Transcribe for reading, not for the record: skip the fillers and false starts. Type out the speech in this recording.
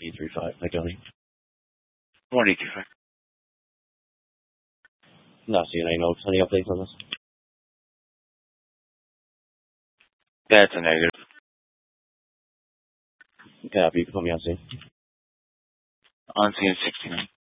835. Hi, Tony. 1835. No, CNA notes. Any updates on this? That's a negative. Okay, you can put me on scene. On scene 69.